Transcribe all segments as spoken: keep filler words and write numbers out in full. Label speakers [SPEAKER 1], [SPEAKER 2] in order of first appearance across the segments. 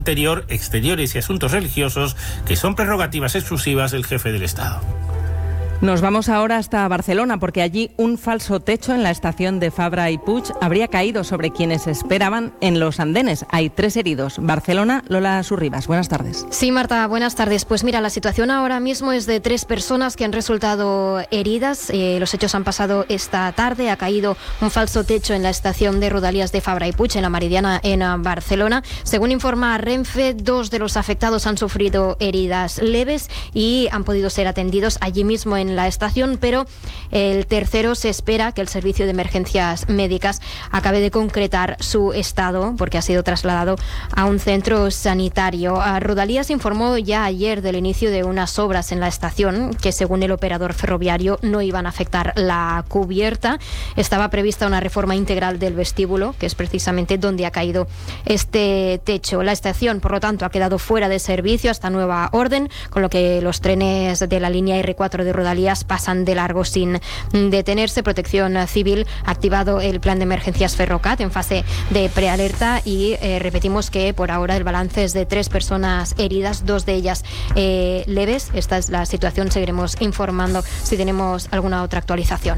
[SPEAKER 1] Interior, Exteriores y Asuntos Religiosos, que son prerrogativas exclusivas del jefe del Estado.
[SPEAKER 2] Nos vamos ahora hasta Barcelona, porque allí un falso techo en la estación de Fabra y Puig habría caído sobre quienes esperaban en los andenes. Hay tres heridos. Barcelona, Lola Surribas, buenas tardes.
[SPEAKER 3] Sí, Marta, buenas tardes. Pues mira, la situación ahora mismo es de tres personas que han resultado heridas. Eh, los hechos han pasado esta tarde. Ha caído un falso techo en la estación de Rodalies de Fabra y Puig, en la Meridiana, en Barcelona. Según informa Renfe, dos de los afectados han sufrido heridas leves y han podido ser atendidos allí mismo en la estación, pero el tercero se espera que el servicio de emergencias médicas acabe de concretar su estado, porque ha sido trasladado a un centro sanitario. Rodalies informó ya ayer del inicio de unas obras en la estación que, según el operador ferroviario, no iban a afectar la cubierta. Estaba prevista una reforma integral del vestíbulo, que es precisamente donde ha caído este techo. La estación, por lo tanto, ha quedado fuera de servicio hasta nueva orden, con lo que los trenes de la línea erre cuatro de Rodalies pasan de largo sin detenerse. Protección Civil ha activado el plan de emergencias Ferrocat en fase de prealerta y eh, repetimos que por ahora el balance es de tres personas heridas, dos de ellas eh, leves. Esta es la situación, seguiremos informando si tenemos alguna otra actualización.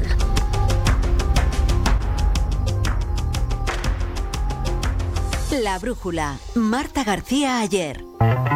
[SPEAKER 4] La brújula, Marta García Ayer.